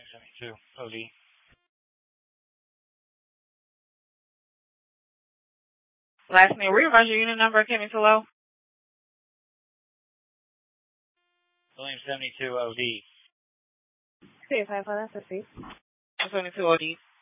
William 72 OD. Last name, revise your unit number, came in too low. William 72 OD. Okay, 5 for that, 50. 72 OD.